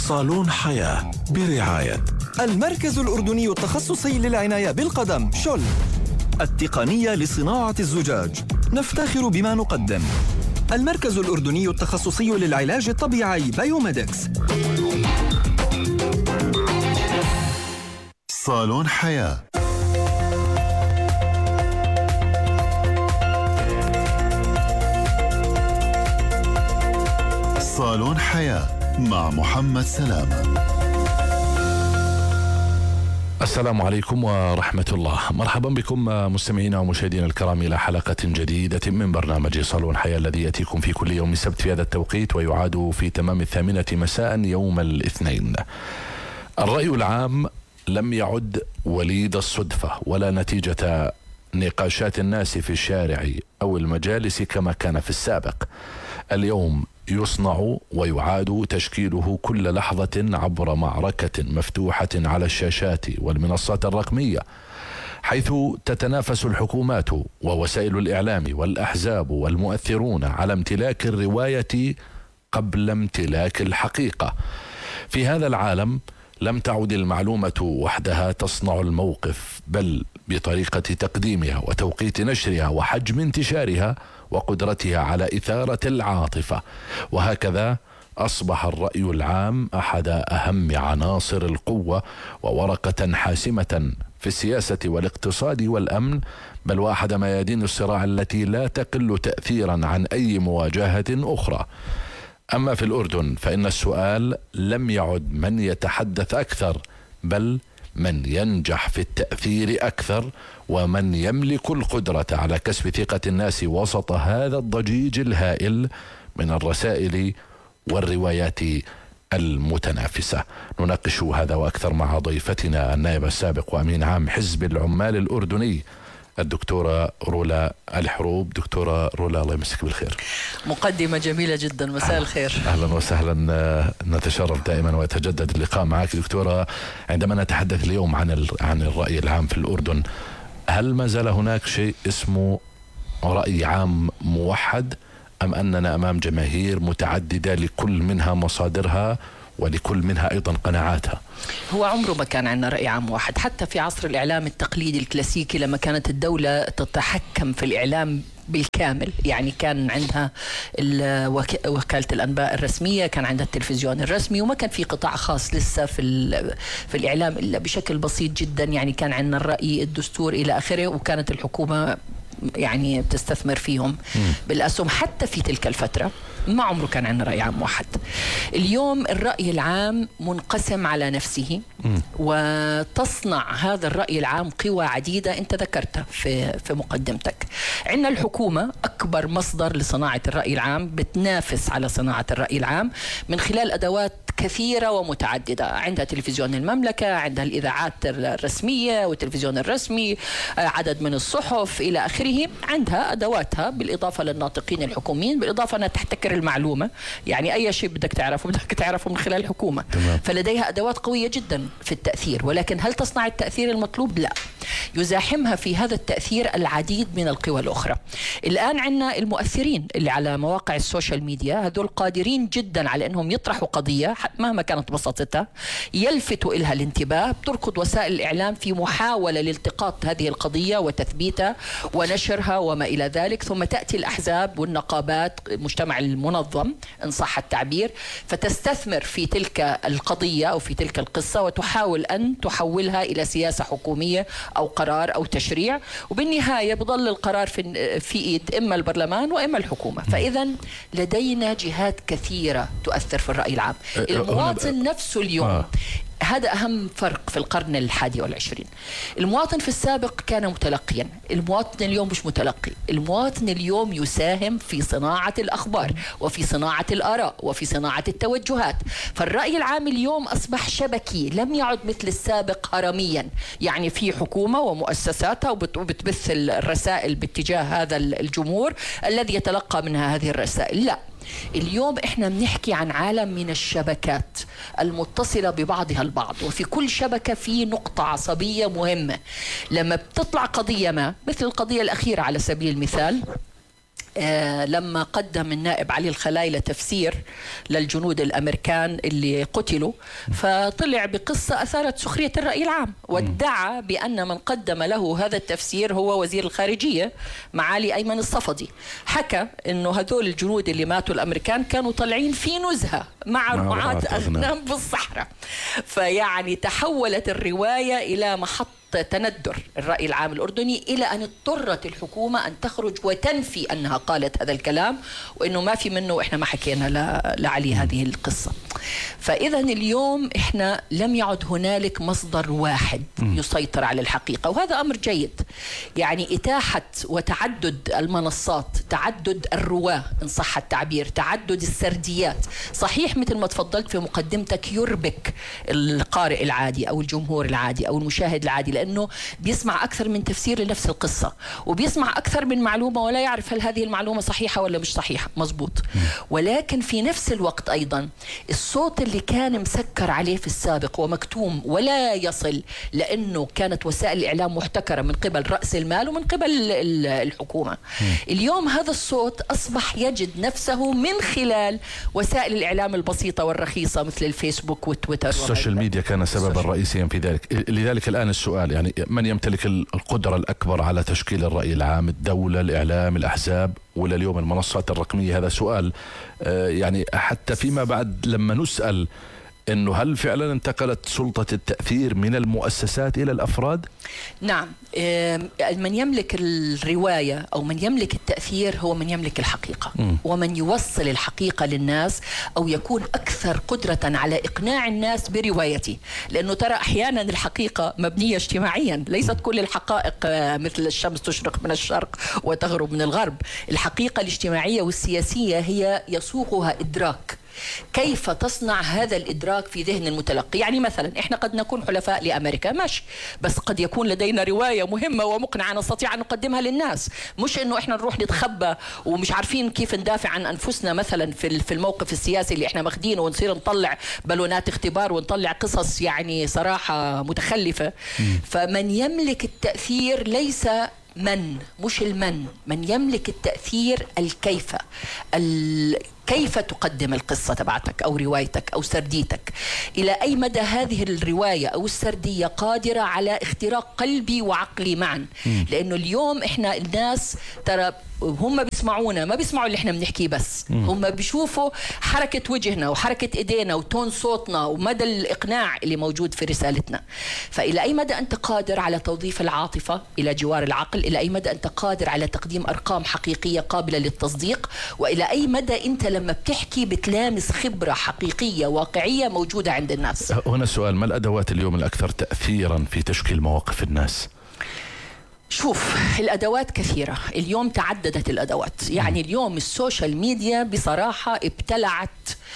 صالون حياة برعاية المركز الأردني التخصصي للعناية بالقدم شول، التقنية لصناعة الزجاج، نفتخر بما نقدم. المركز الأردني التخصصي للعلاج الطبيعي بايوميدكس. صالون حياة. صالون حياة مع محمد سلامة. السلام عليكم ورحمة الله. مرحبا بكم مستمعينا ومشاهدينا الكرام إلى حلقة جديدة من برنامج صالون حياة الذي يأتيكم في كل يوم السبت في هذا التوقيت ويعاد في تمام 8 مساء يوم الاثنين. الرأي العام لم يعد وليد الصدفة ولا نتيجة نقاشات الناس في الشارع أو المجالس كما كان في السابق. اليوم يصنع ويعاد تشكيله كل لحظة عبر معركة مفتوحة على الشاشات والمنصات الرقمية، حيث تتنافس الحكومات ووسائل الإعلام والأحزاب والمؤثرون على امتلاك الرواية قبل امتلاك الحقيقة. في هذا العالم لم تعد المعلومة وحدها تصنع الموقف، بل بطريقة تقديمها وتوقيت نشرها وحجم انتشارها وقدرتها على إثارة العاطفة. وهكذا أصبح الرأي العام أحد أهم عناصر القوة وورقة حاسمة في السياسة والاقتصاد والأمن، بل واحد ميادين الصراع التي لا تقل تأثيرا عن أي مواجهة أخرى. أما في الأردن فإن السؤال لم يعد من يتحدث أكثر، بل من ينجح في التأثير أكثر ومن يملك القدرة على كسب ثقة الناس وسط هذا الضجيج الهائل من الرسائل والروايات المتنافسة. نناقش هذا وأكثر مع ضيفتنا النائب السابق وأمين عام حزب العمال الأردني الدكتورة رولا الحروب. دكتورة رولا الله يمسك بالخير. مقدمة جميلة جدا، مساء الخير. أهلا وسهلا، نتشرف دائما ويتجدد اللقاء معك دكتورة. عندما نتحدث اليوم عن الرأي العام في الأردن، هل ما زال هناك شيء اسمه رأي عام موحد أم أننا أمام جماهير متعددة لكل منها مصادرها ولكل منها أيضا قناعاتها؟ هو عمره ما كان عندنا رأي عام واحد، حتى في عصر الإعلام التقليدي الكلاسيكي لما كانت الدولة تتحكم في الإعلام بالكامل، يعني كان عندها وكالة الأنباء الرسمية، كان عندها التلفزيون الرسمي، وما كان في قطاع خاص لسه في الإعلام إلا بشكل بسيط جدا. يعني كان عندنا الرأي، الدستور إلى آخره، وكانت الحكومة يعني بتستثمر فيهم بالأسهم. حتى في تلك الفترة ما عمره كان عندنا رأي عام واحد. اليوم الرأي العام منقسم على نفسه، وتصنع هذا الرأي العام قوى عديدة أنت ذكرتها في مقدمتك. عندنا الحكومة أكبر مصدر لصناعة الرأي العام، بتنافس على صناعة الرأي العام من خلال أدوات كثيرة ومتعددة. عندها تلفزيون المملكة، عندها الإذاعات الرسمية والتلفزيون الرسمي، عدد من الصحف إلى آخره. عندها أدواتها بالإضافة للناطقين الحكوميين، بالإضافة أنها تحتكر المعلومة، يعني أي شيء بدك تعرفه من خلال الحكومة. فلديها أدوات قوية جدا في التأثير، ولكن هل تصنع التأثير المطلوب؟ لا. يزاحمها في هذا التأثير العديد من القوى الأخرى. الآن عندنا المؤثرين اللي على مواقع السوشيال ميديا، هذول قادرين جدا على أنهم يطرحوا قضية مهما كانت بساطتها، يلفتوا إلها الانتباه، بتركض وسائل الإعلام في محاولة لالتقاط هذه القضية وتثبيتها ونشرها وما إلى ذلك. ثم تأتي الأحزاب والنقابات، المجتمع المنظم إن صح التعبير، فتستثمر في تلك القضية أو في تلك القصة وتحاول أن تحولها إلى سياسة حكومية أو قرار أو تشريع، وبالنهاية بظل القرار في إيد إما البرلمان وإما الحكومة. فإذا لدينا جهات كثيرة تؤثر في الرأي العام. المواطن نفسه اليوم هذا أهم فرق في القرن ال21. المواطن في السابق كان متلقيا، المواطن اليوم مش متلقي. المواطن اليوم يساهم في صناعة الأخبار وفي صناعة الآراء وفي صناعة التوجهات. فالرأي العام اليوم أصبح شبكي، لم يعد مثل السابق هرميا، يعني في حكومة ومؤسساتها وبتبث الرسائل باتجاه هذا الجمهور الذي يتلقى منها هذه الرسائل. لا، اليوم احنا بنحكي عن عالم من الشبكات المتصلة ببعضها البعض، وفي كل شبكة في نقطة عصبية مهمة. لما بتطلع قضية ما، مثل القضية الأخيرة على سبيل المثال، لما قدم النائب علي الخلايلة تفسير للجنود الأمريكان اللي قتلوا، فطلع بقصة أثارت سخرية الرأي العام، وادعى بأن من قدم له هذا التفسير هو وزير الخارجية معالي أيمن الصفدي. حكى أنه هذول الجنود اللي ماتوا الأمريكان كانوا طالعين في نزهة مع رعاة أغنام بالصحراء. فيعني تحولت الرواية إلى محط تندر الرأي العام الأردني، إلى أن اضطرت الحكومة أن تخرج وتنفي أنها قالت هذا الكلام، وأنه ما في منه، وإحنا ما حكينا لعلي هذه القصة. فإذا اليوم إحنا لم يعد هنالك مصدر واحد يسيطر على الحقيقة، وهذا أمر جيد. يعني إتاحة وتعدد المنصات، تعدد الرواة إن صح التعبير، تعدد السرديات، صحيح مثل ما تفضلت في مقدمتك يربك القارئ العادي أو الجمهور العادي أو المشاهد العادي، لأنه بيسمع أكثر من تفسير لنفس القصة، وبيسمع أكثر من معلومة ولا يعرف هل هذه المعلومة صحيحة ولا مش صحيحة. مزبوط. ولكن في نفس الوقت أيضا الصوت اللي كان مسكر عليه في السابق ومكتوم ولا يصل، لأنه كانت وسائل الإعلام محتكرة من قبل رأس المال ومن قبل الحكومة، اليوم هذا الصوت أصبح يجد نفسه من خلال وسائل الإعلام البسيطة والرخيصة مثل الفيسبوك والتويتر. السوشيال ميديا كان سببا رئيسيا في ذلك. لذلك الآن السؤال، يعني من يمتلك القدرة الأكبر على تشكيل الرأي العام؟ الدولة، الإعلام، الأحزاب، ولا اليوم المنصات الرقمية؟ هذا سؤال يعني حتى فيما بعد لما نسأل إنه هل فعلا انتقلت سلطة التأثير من المؤسسات إلى الأفراد؟ نعم، من يملك الرواية أو من يملك التأثير هو من يملك الحقيقة، ومن يوصل الحقيقة للناس أو يكون أكثر قدرة على إقناع الناس بروايته. لأنه ترى أحيانا الحقيقة مبنية اجتماعيا، ليست كل الحقائق مثل الشمس تشرق من الشرق وتغرب من الغرب. الحقيقة الاجتماعية والسياسية هي يسوقها إدراك. كيف تصنع هذا الإدراك في ذهن المتلقي؟ يعني مثلا إحنا قد نكون حلفاء لأمريكا، ماشي، بس قد يكون لدينا رواية مهمة ومقنعة نستطيع أن نقدمها للناس، مش إنه إحنا نروح نتخبى ومش عارفين كيف ندافع عن أنفسنا مثلا في الموقف السياسي اللي إحنا ماخدينه، ونصير نطلع بالونات اختبار ونطلع قصص يعني صراحة متخلفة. فمن يملك التأثير ليس مش من يملك التأثير الكيف، كيف تقدم القصة تبعتك أو روايتك أو سرديتك، إلى أي مدى هذه الرواية أو السردية قادرة على اختراق قلبي وعقلي معا. لأنه اليوم إحنا الناس ترى هم بيسمعونا، ما بيسمعوا اللي إحنا بنحكيه بس، هم بيشوفوا حركة وجهنا وحركة إيدينا وتون صوتنا ومدى الإقناع اللي موجود في رسالتنا. فإلى أي مدى أنت قادر على توظيف العاطفة إلى جوار العقل؟ إلى أي مدى أنت قادر على تقديم أرقام حقيقية قابلة للتصديق؟ وإلى أي مدى أنت لما بتحكي بتلامس خبرة حقيقية واقعية موجودة عند الناس؟ هنا سؤال، ما الأدوات اليوم الأكثر تأثيرا في تشكيل مواقف الناس؟ شوف، الأدوات كثيرة اليوم، تعددت الأدوات. يعني اليوم السوشيال ميديا بصراحة ابتلعت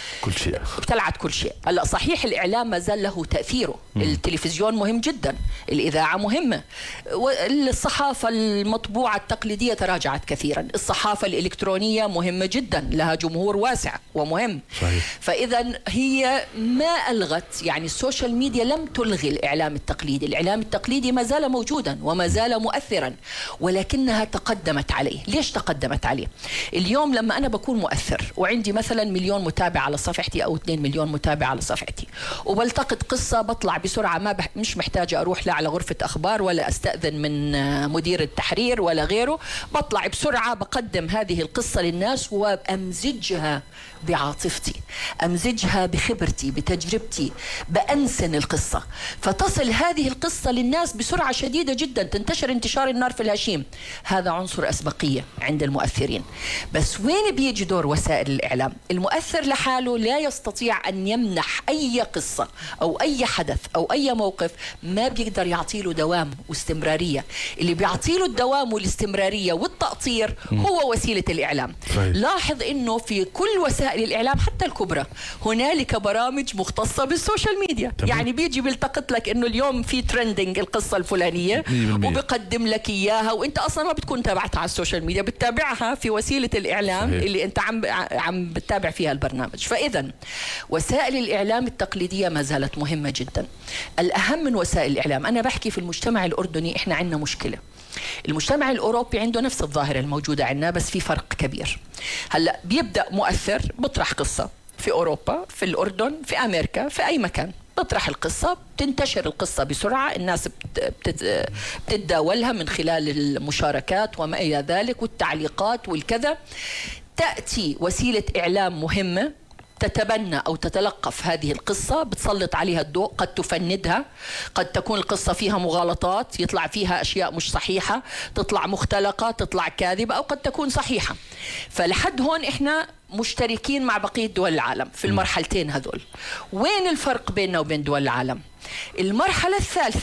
كل شيء. هلا صحيح الإعلام ما زال له تأثيره، التلفزيون مهم جدا، الإذاعة مهمة، الصحافة المطبوعة التقليدية تراجعت كثيرا، الصحافة الإلكترونية مهمة جدا، لها جمهور واسع ومهم. صحيح. فإذا هي ما ألغت، يعني السوشيال ميديا لم تلغي الإعلام التقليدي، الإعلام التقليدي ما زال موجودا وما زال مؤثرا، ولكنها تقدمت عليه. ليش تقدمت عليه؟ اليوم لما أنا بكون مؤثر وعندي مثلا 1,000,000 متابع على صفحتي أو 2 مليون متابع على صفحتي، وبلتقط قصة بطلع بسرعة، مش محتاجة أروح لا على غرفة أخبار ولا أستأذن من مدير التحرير ولا غيره، بطلع بسرعة بقدم هذه القصة للناس وأمزجها بعاطفتي، أمزجها بخبرتي بتجربتي، بأنسن القصة، فتصل هذه القصة للناس بسرعة شديدة جدا، تنتشر انتشار النار في الهشيم. هذا عنصر أسبقية عند المؤثرين. بس وين بيجي دور وسائل الإعلام؟ المؤثر لحاله لا يستطيع أن يمنح أي قصة أو أي حدث أو أي موقف، ما بيقدر يعطيله دوام واستمرارية. اللي بيعطيله الدوام والاستمرارية والتأطير هو وسيلة الإعلام. لاحظ إنه في كل وسائل الإعلام حتى الكبرى هنالك برامج مختصة بالسوشيال ميديا. يعني بيجي بيلتقط لك إنه اليوم في ترندنج القصة الفلانية وبقدم لك إياها، وإنت أصلا ما بتكون تابعتها على السوشيال ميديا، بتتابعها في وسيلة الإعلام. صحيح. اللي أنت عم بتتابع فيها البرنامج. فإذا وسائل الإعلام التقليدية ما زالت مهمة جدا. الأهم من وسائل الإعلام، أنا بحكي في المجتمع الأردني إحنا عندنا مشكلة، المجتمع الأوروبي عنده نفس الظاهرة الموجودة عندنا، بس في فرق كبير. هلأ بيبدأ مؤثر بطرح قصة في أوروبا، في الأردن، في أمريكا، في أي مكان، بطرح القصة، بتنتشر القصة بسرعة، الناس بتتداولها من خلال المشاركات وما إلى ذلك والتعليقات والكذا. تأتي وسيلة إعلام مهمة تتبنى أو تتلقف هذه القصة، بتسلط عليها الضوء، قد تفندها، قد تكون القصة فيها مغالطات، يطلع فيها أشياء مش صحيحة، تطلع مختلقة، تطلع كاذبة، أو قد تكون صحيحة. فلحد هون إحنا مشتركين مع بقية دول العالم في المرحلتين هذول. وين الفرق بيننا وبين دول العالم؟ المرحلة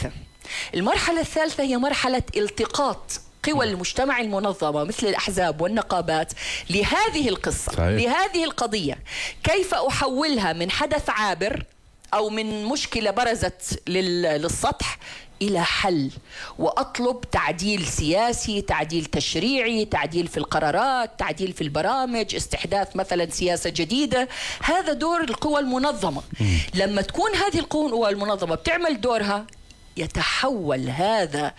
الثالثة هي مرحلة التقاط قوى المجتمع المنظمة مثل الأحزاب والنقابات لهذه القصة، صحيح. لهذه القضية، كيف أحولها من حدث عابر أو من مشكلة برزت للسطح إلى حل، وأطلب تعديل سياسي، تعديل تشريعي، تعديل في القرارات، تعديل في البرامج، استحداث مثلا سياسة جديدة. هذا دور القوى المنظمة. لما تكون هذه القوى المنظمة بتعمل دورها، يتحول هذا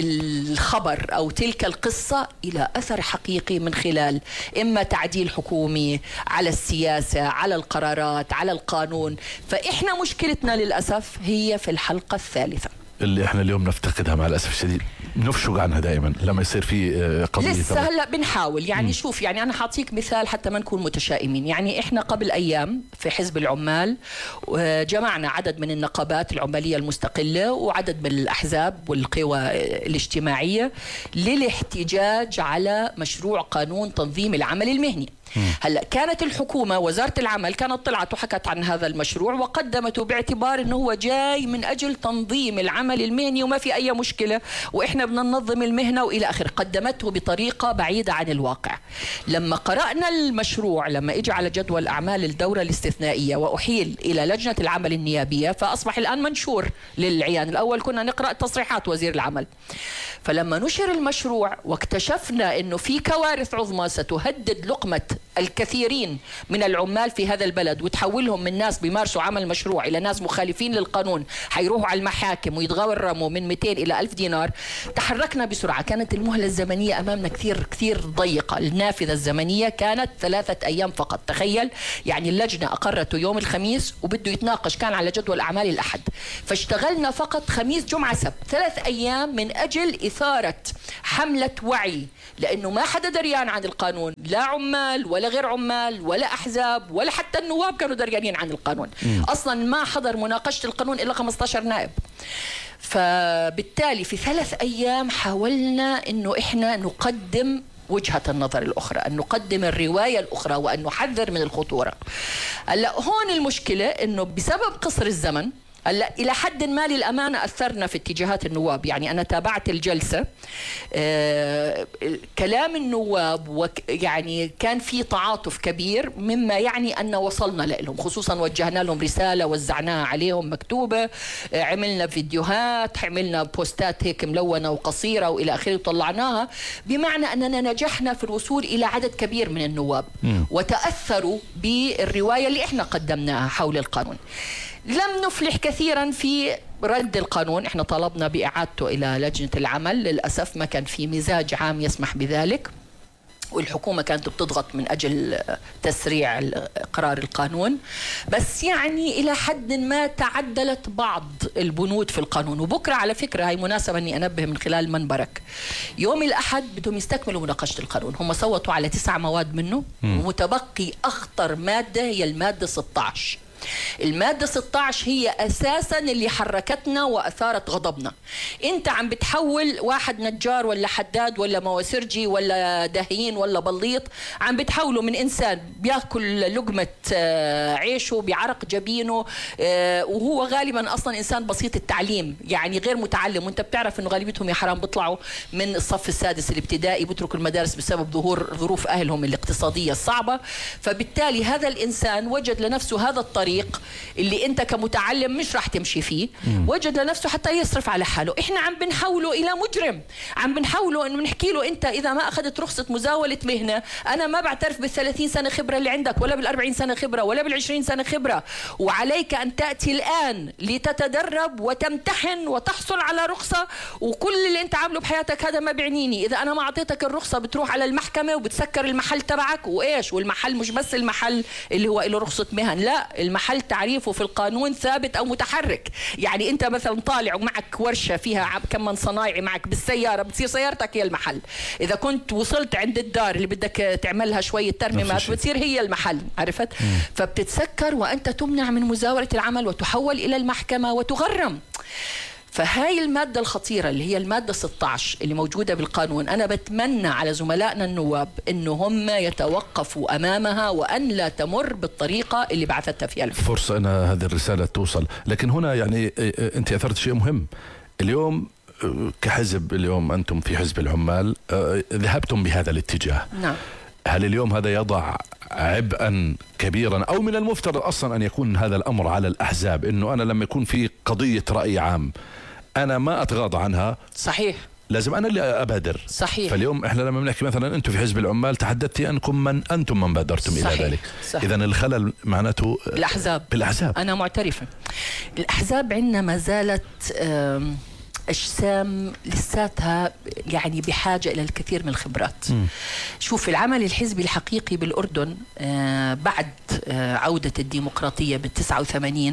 الخبر أو تلك القصة إلى أثر حقيقي من خلال إما تعديل حكومي على السياسة، على القرارات، على القانون. فإحنا مشكلتنا للأسف هي في الحلقة الثالثة اللي احنا اليوم نفتقدها مع الأسف الشديد، نفشق عنها دائما لما يصير في قضية. لسه هلا بنحاول يعني. شوف يعني أنا حاعطيك مثال حتى ما نكون متشائمين. يعني إحنا قبل أيام في حزب العمال جمعنا عدد من النقابات العمالية المستقلة وعدد من الأحزاب والقوى الاجتماعية للاحتجاج على مشروع قانون تنظيم العمل المهني. هلا كانت الحكومة وزارة العمل كانت طلعت وحكت عن هذا المشروع وقدمته باعتبار انه هو جاي من اجل تنظيم العمل المهني وما في اي مشكلة واحنا بدنا ننظم المهنة والى اخره. قدمته بطريقة بعيدة عن الواقع. لما قرأنا المشروع، لما اجى على جدول اعمال الدورة الاستثنائية واحيل الى لجنة العمل النيابية، فاصبح الان منشور للعيان. الاول كنا نقرأ تصريحات وزير العمل. فلما نشر المشروع واكتشفنا انه في كوارث عظمى ستهدد لقمة الكثيرين من العمال في هذا البلد وتحولهم من ناس بيمارسوا عمل مشروع إلى ناس مخالفين للقانون، حيروحوا على المحاكم ويتغرموا من 200 إلى 1000 دينار، تحركنا بسرعة. كانت المهلة الزمنية أمامنا كثير ضيقة. النافذة الزمنية كانت 3 أيام فقط. تخيل يعني اللجنة أقرته يوم الخميس وبده يتناقش كان على جدول أعمال الأحد، فاشتغلنا فقط خميس جمعة سبت 3 أيام من أجل إثارة حملة وعي، لأنه ما حدا دريان عن القانون، لا عمال ولا غير عمال ولا أحزاب ولا حتى النواب كانوا دريانين عن القانون. أصلا ما حضر مناقشة القانون إلا 15 نائب. فبالتالي في 3 أيام حاولنا أنه إحنا نقدم وجهة النظر الأخرى، أن نقدم الرواية الأخرى وأن نحذر من الخطورة. هلا هون المشكلة أنه بسبب قصر الزمن هلا إلى حد ما للأمانة أثرنا في اتجاهات النواب. يعني أنا تابعت الجلسة، كلام النواب يعني كان في تعاطف كبير، مما يعني أن وصلنا لهم، خصوصا وجهنا لهم رسالة وزعناها عليهم مكتوبة، عملنا فيديوهات، عملنا بوستات هيك ملونة وقصيرة وإلى آخره وطلعناها، بمعنى أننا نجحنا في الوصول إلى عدد كبير من النواب وتأثروا بالرواية اللي إحنا قدمناها حول القانون. لم نفلح كثيرا في رد القانون. احنا طلبنا بإعادته إلى لجنة العمل، للأسف ما كان في مزاج عام يسمح بذلك، والحكومة كانت بتضغط من أجل تسريع قرار القانون. بس يعني إلى حد ما تعدلت بعض البنود في القانون. وبكرة على فكرة هاي مناسبة أني أنبه من خلال منبرك، يوم الأحد بدهم يستكملوا مناقشة القانون. هم صوتوا على 9 مواد منه، ومتبقي أخطر مادة هي المادة 16. المادة 16 هي أساسا اللي حركتنا وأثارت غضبنا. أنت عم بتحول واحد نجار ولا حداد ولا مواسرجي ولا دهين ولا بليط، عم بتحوله من إنسان بيأكل لقمة عيشه بعرق جبينه، وهو غالبا أصلا إنسان بسيط التعليم، يعني غير متعلم. وأنت بتعرف أنه غالبيتهم يا حرام بيطلعوا من الصف السادس الابتدائي، بيتركوا المدارس بسبب ظروف أهلهم الاقتصادية الصعبة. فبالتالي هذا الإنسان وجد لنفسه هذا الطريق الطريق اللي انت كمتعلم مش راح تمشي فيه، وجد لنفسه حتى يصرف على حاله. احنا عم بنحوله الى مجرم، عم بنحوله انه نحكي له انت اذا ما اخذت رخصة مزاولة مهنة انا ما بعترف بال30 سنة خبرة اللي عندك، ولا بال40 سنة خبرة، ولا بال20 سنة خبرة، وعليك ان تأتي الان لتتدرب وتمتحن وتحصل على رخصة، وكل اللي انت عامله بحياتك هذا ما بيعنيني. اذا انا ما اعطيتك الرخصة بتروح على المحكمة وبتسكر المحل تبعك وايش، والمحل مش بس المحل اللي هو له رخصة مهن، لا، المحل تعريفه في القانون ثابت او متحرك. يعني انت مثلا طالع ومعك ورشة فيها كم صنايعي معك بالسيارة، بتصير سيارتك هي المحل. اذا كنت وصلت عند الدار اللي بدك تعملها شوية ترميمات بتصير هي المحل، عرفت؟ فبتتسكر وانت تمنع من مزاولة العمل وتحول الى المحكمة وتغرم. فهاي المادة الخطيرة اللي هي المادة 16 اللي موجودة بالقانون، أنا بتمنى على زملائنا النواب إنه هم يتوقفوا أمامها وأن لا تمر بالطريقة اللي بعثتها فيها الحكومة. فرصة أن هذه الرسالة توصل. لكن هنا يعني أنت أثرت شيء مهم اليوم كحزب. اليوم أنتم في حزب العمال ذهبتم بهذا الاتجاه. نعم. هل اليوم هذا يضع عبئا كبيرا، أو من المفترض أصلا أن يكون هذا الأمر على الأحزاب، إنه أنا لما يكون في قضية رأي عام أنا ما أتغاضى عنها؟ صحيح، لازم أنا اللي أبادر. صحيح. فاليوم إحنا لما بنحكي مثلا أنتم في حزب العمال تحدثتي أنكم أنتم من بادرتم إلى ذلك. إذن الخلل معناته بالأحزاب. أنا معترفة الأحزاب عندنا ما زالت أجسام لساتها يعني بحاجة إلى الكثير من الخبرات. شوف العمل الحزبي الحقيقي بالأردن بعد عودة الديمقراطية بال89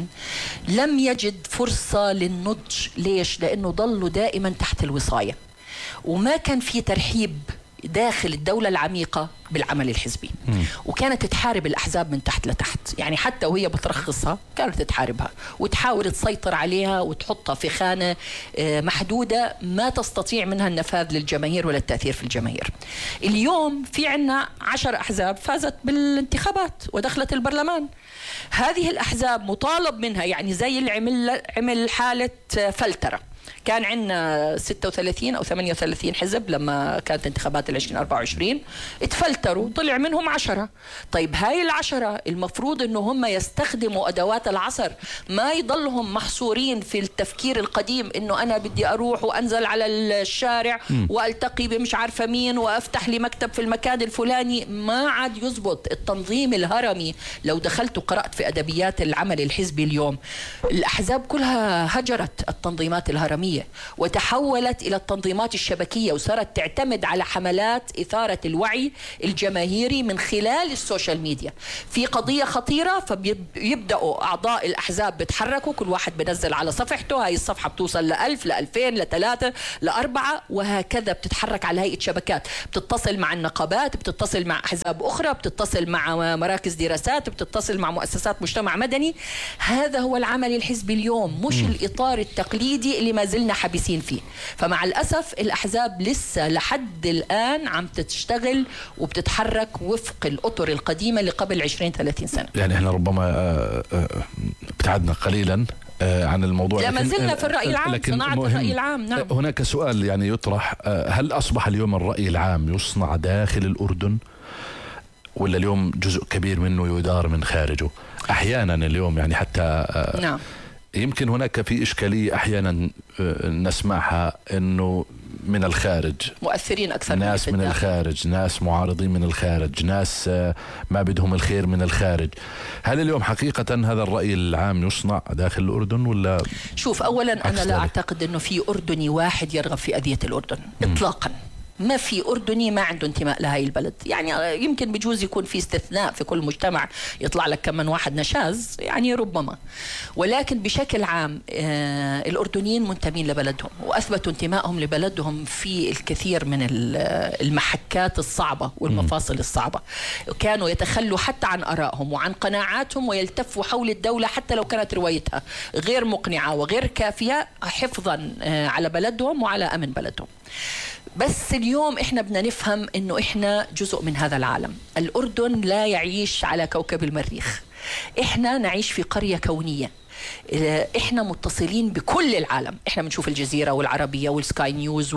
لم يجد فرصة للنضج. ليش؟ لأنه ضلوا دائما تحت الوصاية، وما كان في ترحيب داخل الدولة العميقة بالعمل الحزبي. وكانت تحارب الأحزاب من تحت لتحت، يعني حتى وهي بترخصها كانت تحاربها وتحاول تسيطر عليها وتحطها في خانة محدودة ما تستطيع منها النفاذ للجماهير ولا التأثير في الجماهير. اليوم في عنا 10 أحزاب فازت بالانتخابات ودخلت البرلمان. هذه الأحزاب مطالب منها، يعني زي اللي عمل حالة فلترة. كان عندنا 36 أو 38 حزب لما كانت انتخابات 2024 اتفلتروا، طلع منهم 10. طيب هاي 10 المفروض انه هم يستخدموا ادوات العصر، ما يضلهم محصورين في التفكير القديم انه انا بدي اروح وانزل على الشارع والتقي بمش عارفه مين وافتح لي مكتب في المكان الفلاني. ما عاد يزبط التنظيم الهرمي. لو دخلت وقرأت في ادبيات العمل الحزبي اليوم، الاحزاب كلها هجرت التنظيمات الهرمية وتحولت إلى التنظيمات الشبكية، وصارت تعتمد على حملات إثارة الوعي الجماهيري من خلال السوشيال ميديا. في قضية خطيرة فبيبدأوا أعضاء الأحزاب بتحركوا، كل واحد بنزل على صفحته، هاي الصفحة بتوصل ل1000 ل2000 ل3 ل4، وهكذا بتتحرك على هيئة شبكات، بتتصل مع النقابات، بتتصل مع أحزاب أخرى، بتتصل مع مراكز دراسات، بتتصل مع مؤسسات مجتمع مدني. هذا هو العمل الحزبي اليوم، مش الإطار التقليدي اللي ما زلنا حابسين فيه. فمع الأسف الأحزاب لسه لحد الآن عم تشتغل وبتتحرك وفق الأطر القديمة اللي قبل 20-30 سنة. يعني احنا ربما ابتعدنا قليلا عن الموضوع، لا ما زلنا في الرأي العام، صناعة الرأي العام. نعم. هناك سؤال يعني يطرح، هل أصبح اليوم الرأي العام يصنع داخل الأردن، ولا اليوم جزء كبير منه يدار من خارجه؟ أحيانا اليوم يعني حتى نعم يمكن هناك في إشكالية أحيانا نسمعها أنه من الخارج مؤثرين أكثر، ناس من الخارج، ناس معارضين من الخارج، ناس ما بدهم الخير من الخارج. هل اليوم حقيقة هذا الرأي العام يصنع داخل الأردن ولا؟ شوف أولا أنا لا أعتقد أنه في أردني واحد يرغب في أذية الأردن إطلاقا. ما في أردني ما عنده انتماء لهاي البلد. يعني يمكن بجوز يكون في استثناء في كل مجتمع يطلع لك كمان واحد نشاز، يعني ربما، ولكن بشكل عام الأردنيين منتمين لبلدهم وأثبتوا انتمائهم لبلدهم في الكثير من المحكات الصعبة والمفاصل الصعبة. كانوا يتخلوا حتى عن آرائهم وعن قناعاتهم ويلتفوا حول الدولة حتى لو كانت روايتها غير مقنعة وغير كافية، حفظا على بلدهم وعلى أمن بلدهم. بس اليوم احنا بدنا نفهم انه احنا جزء من هذا العالم. الأردن لا يعيش على كوكب المريخ، احنا نعيش في قرية كونية. احنا متصلين بكل العالم، احنا بنشوف الجزيرة والعربية والسكاي نيوز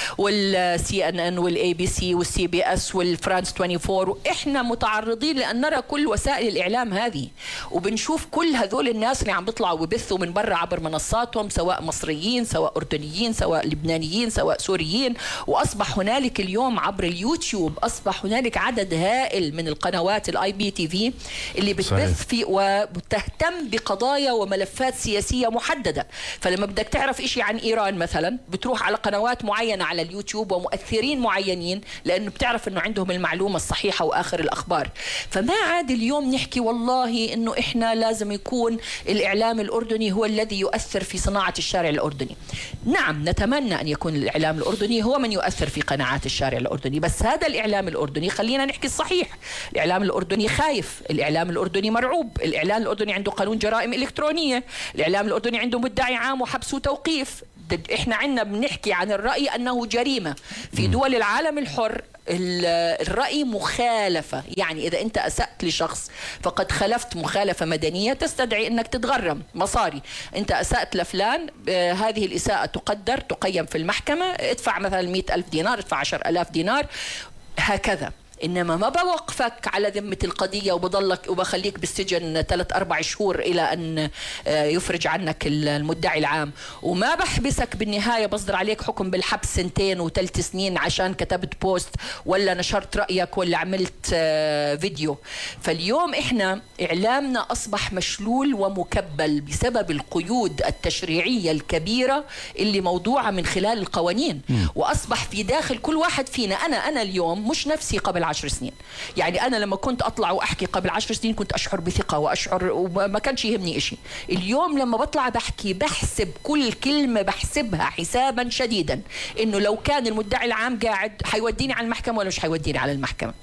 والسي ان ان والاي بي سي والسي بي اس والفرانس 24، واحنا متعرضين لان نرى كل وسائل الاعلام هذه، وبنشوف كل هذول الناس اللي عم بيطلعوا وبثوا من برا عبر منصاتهم، سواء مصريين سواء اردنيين سواء لبنانيين سواء سوريين. واصبح هنالك اليوم عبر اليوتيوب اصبح هنالك عدد هائل من القنوات الاي بي تي في اللي بتبث في وتهتم بقضايا وملفات سياسية محددة. فلما بدك تعرف إشي عن إيران مثلا بتروح على قنوات معينة على اليوتيوب ومؤثرين معينين، لأنه بتعرف أنه عندهم المعلومة الصحيحة وآخر الأخبار. فما عاد اليوم نحكي والله أنه إحنا لازم يكون الإعلام الأردني هو الذي يؤثر في صناعة الشارع الأردني. نعم نتمنى أن يكون الإعلام الأردني هو من يؤثر في قناعات الشارع الأردني، بس هذا الإعلام الأردني خلينا نحكي الصحيح، الإعلام الأردني خايف، الإعلام الأردني مرعوب، الإعلام الأردني عنده قانون جرائم إلكترونية، الإعلام الأردني عنده مدعي عام وحبس وتوقيف. إحنا عنا بنحكي عن الرأي أنه جريمة في دول العالم الحر. الرأي مخالفة، يعني إذا أنت أسأت لشخص فقد خالفت مخالفة مدنية تستدعي أنك تتغرم مصاري. أنت أسأت لفلان، هذه الإساءة تقيم في المحكمة، ادفع مثلا 100,000 دينار، ادفع 10,000 دينار، هكذا. إنما ما بوقفك على ذمة القضية وبضلك وبخليك بالسجن 3-4 شهور إلى أن يفرج عنك المدعي العام، وما بحبسك بالنهاية بصدر عليك حكم بالحبس 2 و3 سنين عشان كتبت بوست ولا نشرت رأيك ولا عملت فيديو. فاليوم إحنا إعلامنا أصبح مشلول ومكبل بسبب القيود التشريعية الكبيرة اللي موضوعة من خلال القوانين، وأصبح في داخل كل واحد فينا. أنا اليوم مش نفسي قبل 10 سنين، يعني أنا لما كنت أطلع وأحكي قبل 10 سنين كنت أشعر بثقة وأشعر وما كانش يهمني إشي. اليوم لما بطلع بحكي بحسب كل كلمة، بحسبها حسابا شديدا، إنه لو كان المدعي العام قاعد حيوديني على المحكمة ولا مش حيوديني على المحكمة.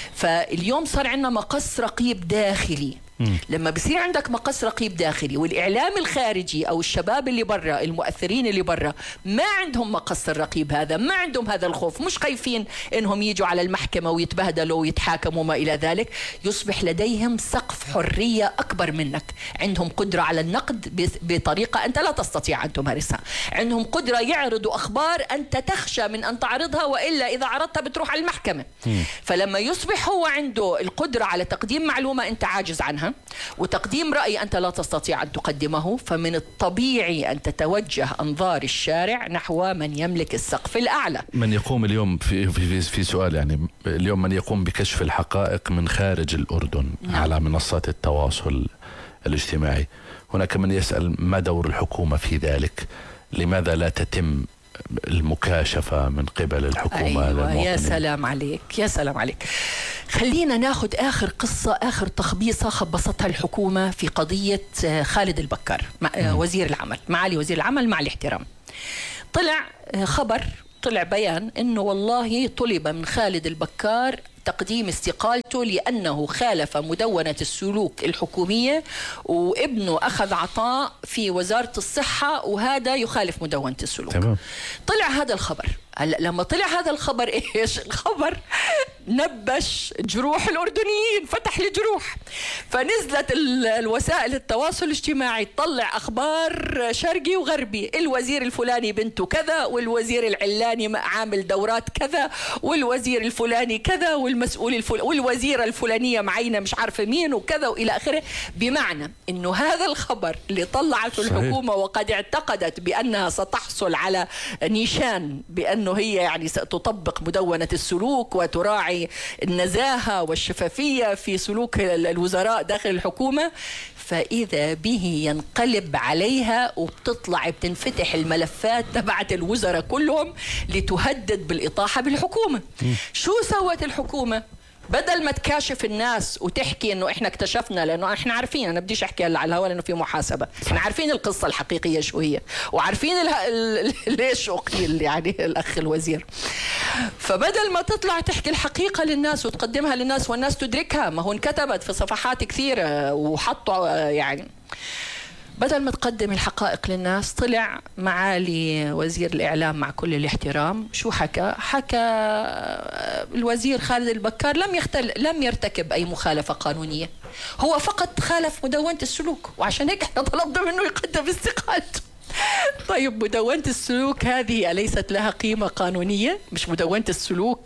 فاليوم صار عندنا مقص رقيب داخلي. لما بصير عندك مقص رقيب داخلي والإعلام الخارجي أو الشباب اللي برا، المؤثرين اللي برا، ما عندهم مقص الرقيب هذا، ما عندهم هذا الخوف، مش خايفين إنهم يجوا على المحكمة ويتبهدلوا ويتحاكموا وما إلى ذلك، يصبح لديهم سقف حرية أكبر منك. عندهم قدرة على النقد بطريقة أنت لا تستطيع أن تمارسها، عندهم قدرة يعرضوا أخبار أنت تخشى من أن تعرضها، وإلا إذا عرضتها بتروح على المحكمة. فلما يصبح هو عنده القدرة على تقديم معلومة أنت عاجز عنها وتقديم رأي أنت لا تستطيع أن تقدمه، فمن الطبيعي أن تتوجه أنظار الشارع نحو من يملك السقف الأعلى. من يقوم اليوم في سؤال، يعني اليوم من يقوم بكشف الحقائق من خارج الأردن على منصات التواصل الاجتماعي. هناك من يسأل ما دور الحكومة في ذلك؟ لماذا لا تتم المكاشفة من قبل الحكومة؟ أيوة، يا سلام عليك يا سلام عليك. خلينا ناخذ آخر قصة، آخر تخبيصة خبصتها الحكومة في قضية خالد البكار وزير العمل، معالي وزير العمل مع الاحترام. طلع خبر، طلع بيان إنه والله طلب من خالد البكار تقديم استقالته لأنه خالف مدونة السلوك الحكومية، وابنه أخذ عطاء في وزارة الصحة وهذا يخالف مدونة السلوك. تمام. طلع هذا الخبر. هلا لما طلع هذا الخبر إيش الخبر؟ نبش جروح الأردنيين، فتح الجروح. فنزلت الوسائل التواصل الاجتماعي تطلع أخبار شرقي وغربي، الوزير الفلاني بنته كذا، والوزير العلاني عامل دورات كذا، والوزير الفلاني كذا، والمسؤول الفلاني، والوزيرة الفلانية معينة مش عارفة مين وكذا وإلى آخره. بمعنى إنه هذا الخبر اللي طلعته الحكومة وقد اعتقدت بأنها ستحصل على نيشان بأنه هي يعني ستطبق مدونة السلوك وتراعي النزاهة والشفافية في سلوك الوزراء داخل الحكومة، فإذا به ينقلب عليها وبتطلع بتنفتح الملفات تبعت الوزراء كلهم لتهدد بالإطاحة بالحكومة. شو سوت الحكومة؟ بدل ما تكاشف الناس وتحكي انه احنا اكتشفنا، لانه احنا عارفين، انا بديش احكي هلا على الهواء لانه في محاسبه، احنا عارفين القصه الحقيقيه شو هي، وعارفين ليش اقيل يعني الاخ الوزير. فبدل ما تطلع تحكي الحقيقه للناس وتقدمها للناس والناس تدركها، ما هو انكتبت في صفحات كثيره وحطوا يعني بدل ما تقدم الحقائق للناس طلع معالي وزير الإعلام مع كل الاحترام شو حكى الوزير خالد البكار لم يرتكب أي مخالفة قانونية، هو فقط خالف مدونة السلوك، وعشان هيك احنا طلبنا منه يقدم استقالته. طيب مدونة السلوك هذه أليست لها قيمة قانونية؟ مش مدونة السلوك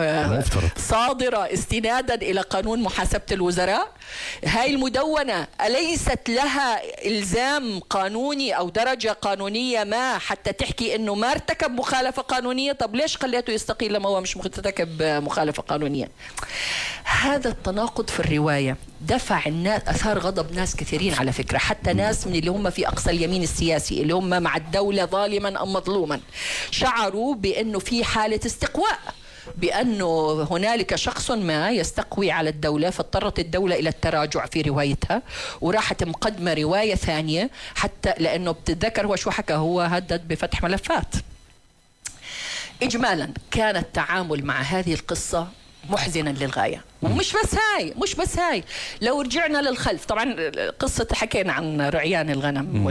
صادرة استنادا إلى قانون محاسبة الوزراء؟ هاي المدونة أليست لها إلزام قانوني أو درجة قانونية ما حتى تحكي إنه ما ارتكب مخالفة قانونية؟ طب ليش خليته يستقيل لما هو مش مرتكب مخالفة قانونية؟ هذا التناقض في الرواية دفع الناس، أثار غضب ناس كثيرين على فكرة، حتى ناس من اللي هم في أقصى اليمين السياسي اللي هم مع الدولة ظالما أو مظلوما، شعروا بأنه في حالة استقواء، بأنه هنالك شخص ما يستقوي على الدولة، فاضطرت الدولة إلى التراجع في روايتها وراحت مقدمة رواية ثانية، حتى لأنه بتتذكر هو شو حكى، هو هدد بفتح ملفات. إجمالا كان التعامل مع هذه القصة محزنا للغاية. ومش بس هاي لو رجعنا للخلف، طبعا قصة حكينا عن رعيان الغنم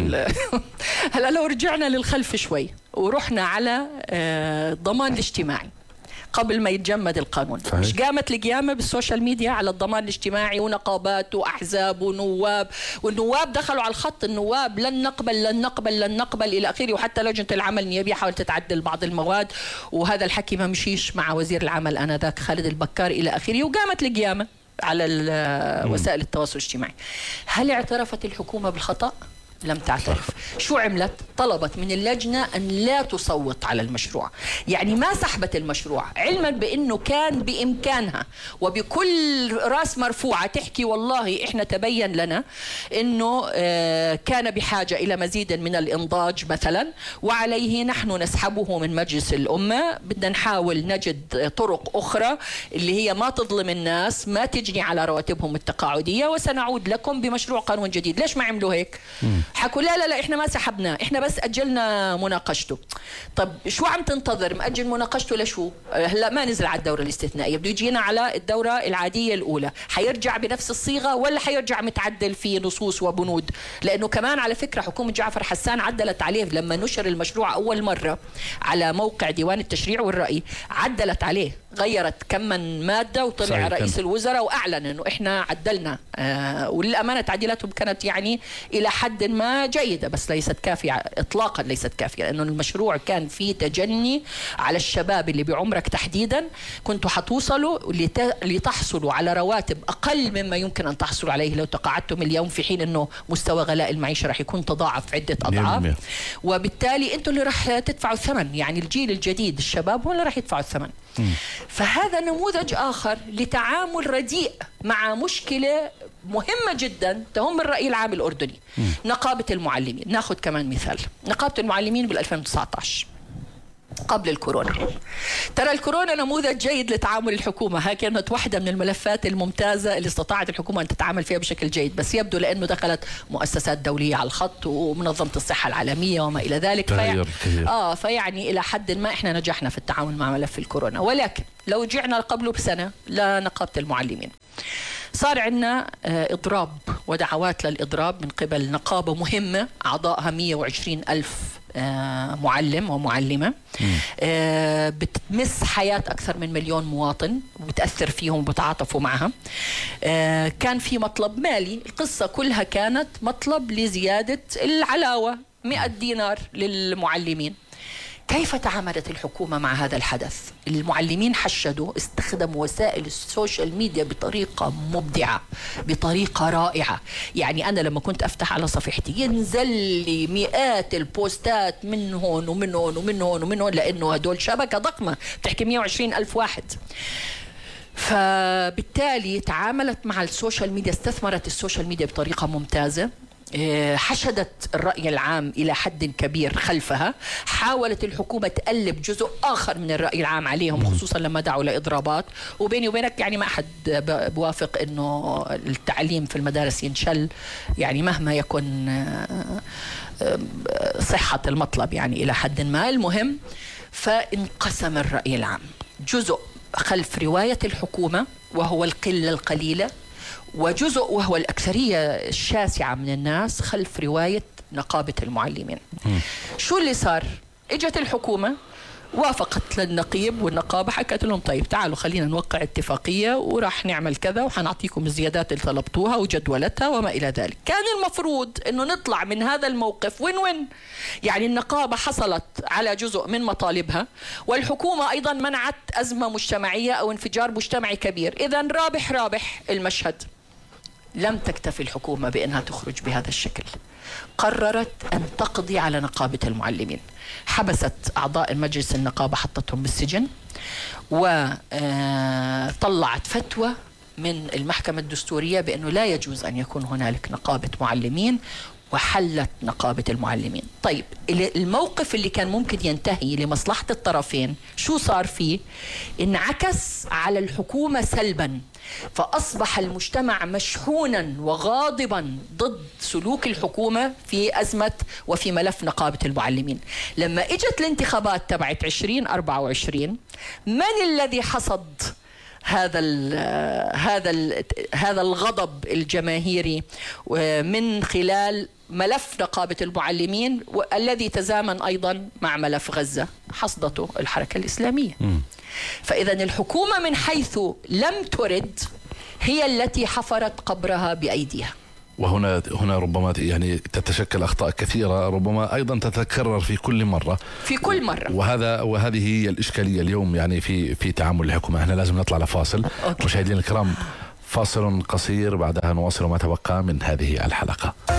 هلا لو رجعنا للخلف شوي ورحنا على الضمان الاجتماعي قبل ما يتجمد القانون، مش قامت القيامة بالسوشيال ميديا على الضمان الاجتماعي ونقابات وأحزاب ونواب، والنواب دخلوا على الخط، النواب لن نقبل إلى آخره، وحتى لجنة العمل النيابية حاولت تعدل بعض المواد، وهذا الحكي ما مشيش مع وزير العمل آنذاك خالد البكار إلى آخره، وقامت القيامة على وسائل التواصل الاجتماعي. هل اعترفت الحكومة بالخطأ؟ لم تعترف. شو عملت؟ طلبت من اللجنة أن لا تصوت على المشروع، يعني ما سحبت المشروع، علما بأنه كان بإمكانها وبكل رأس مرفوعة تحكي والله إحنا تبين لنا أنه كان بحاجة إلى مزيد من الإنضاج مثلا، وعليه نحن نسحبه من مجلس الأمة، بدنا نحاول نجد طرق أخرى اللي هي ما تظلم الناس، ما تجني على رواتبهم التقاعدية، وسنعود لكم بمشروع قانون جديد. ليش ما عملوا هيك؟ حكوا لا احنا ما سحبناه، احنا بس اجلنا مناقشته. طب شو عم تنتظر؟ مأجل مناقشته لشو؟ هلا ما نزل على الدوره الاستثنائيه، بده يجينا على الدوره العاديه الاولى، حيرجع بنفس الصيغه ولا حيرجع متعدل في نصوص وبنود؟ لانه كمان على فكره حكومه جعفر حسان عدلت عليه لما نشر المشروع اول مره على موقع ديوان التشريع والرأي، عدلت عليه، غيرت كم من ماده، وطلع رئيس الوزراء واعلن انه احنا عدلنا، وللامانه تعديلاتهم كانت يعني الى حد ما جيدة، بس ليست كافية إطلاقا، ليست كافية، لأنه المشروع كان فيه تجني على الشباب اللي بعمرك تحديدا، كنتوا حتوصلوا لتحصلوا على رواتب أقل مما يمكن أن تحصلوا عليه لو تقاعدتم اليوم، في حين أنه مستوى غلاء المعيشة رح يكون تضاعف عدة أضعاف، وبالتالي أنتوا اللي رح تدفعوا الثمن، يعني الجيل الجديد الشباب هم اللي رح يدفعوا الثمن. فهذا نموذج آخر لتعامل رديء مع مشكلة مهمة جدا تهم الرأي العام الأردني. نقابة المعلمين، ناخذ كمان مثال، نقابة المعلمين بال2019 قبل الكورونا، ترى الكورونا نموذج جيد لتعامل الحكومة، هاي كانت واحدة من الملفات الممتازة اللي استطاعت الحكومة أن تتعامل فيها بشكل جيد، بس يبدو لأنه دخلت مؤسسات دولية على الخط ومنظمة الصحة العالمية وما إلى ذلك، فيعني إلى حد ما إحنا نجحنا في التعامل مع ملف الكورونا. ولكن لو رجعنا قبله بسنة لنقابة المعلمين، صار عندنا إضراب ودعوات للإضراب من قبل نقابة مهمة أعضائها 120,000 معلم ومعلمة، بتمس حياة أكثر من 1,000,000 مواطن وبتأثر فيهم وبتعاطفوا معها. كان في مطلب مالي، القصة كلها كانت مطلب لزيادة العلاوة 100 دينار للمعلمين. كيف تعاملت الحكومة مع هذا الحدث؟ المعلمين حشدوا، استخدموا وسائل السوشيال ميديا بطريقة مبدعة، بطريقة رائعة. يعني أنا لما كنت أفتح على صفحتي ينزل لي مئات البوستات من هون ومن هون ومن هون ومن هون، لأنه هدول شبكة ضخمة تحكي 120,000 واحد. فبالتالي تعاملت مع السوشيال ميديا، استثمرت السوشيال ميديا بطريقة ممتازة، حشدت الرأي العام إلى حد كبير خلفها، حاولت الحكومة تقلب جزء آخر من الرأي العام عليهم، خصوصا لما دعوا لإضرابات. وبيني وبينك يعني ما أحد بوافق إنه التعليم في المدارس ينشل، يعني مهما يكن صحة المطلب يعني إلى حد ما. المهم فانقسم الرأي العام، جزء خلف رواية الحكومة وهو القلة القليلة، وجزء وهو الأكثرية الشاسعة من الناس خلف رواية نقابة المعلمين. شو اللي صار؟ اجت الحكومة وافقت للنقيب والنقابة، حكت لهم طيب تعالوا خلينا نوقع اتفاقية وراح نعمل كذا وحنعطيكم الزيادات اللي طلبتوها وجدولتها وما إلى ذلك. كان المفروض أنه نطلع من هذا الموقف وين يعني النقابة حصلت على جزء من مطالبها، والحكومة أيضا منعت أزمة مجتمعية أو انفجار مجتمعي كبير. إذن رابح المشهد. لم تكتفي الحكومة بأنها تخرج بهذا الشكل، قررت أن تقضي على نقابة المعلمين. حبست أعضاء مجلس النقابة، حطتهم بالسجن، وطلعت فتوى من المحكمة الدستورية بأنه لا يجوز أن يكون هنالك نقابة معلمين، وحلت نقابة المعلمين. طيب الموقف اللي كان ممكن ينتهي لمصلحة الطرفين شو صار فيه؟ انعكس على الحكومة سلبا، فأصبح المجتمع مشحونا وغاضبا ضد سلوك الحكومة في أزمة وفي ملف نقابة المعلمين. لما اجت الانتخابات تبعت 2024 من الذي حصد هذا الغضب الجماهيري من خلال ملف نقابة المعلمين، والذي تزامن أيضا مع ملف غزة حصدته الحركة الإسلامية. فإذا الحكومة من حيث لم ترد هي التي حفرت قبرها بأيديها. وهنا ربما يعني تتشكل أخطاء كثيرة، ربما أيضا تتكرر في كل مرة. وهذه هي الإشكالية اليوم يعني في تعامل الحكومة. احنا لازم نطلع لفاصل. مشاهدينا الكرام، فاصل قصير، بعدها نواصل ما تبقى من هذه الحلقة.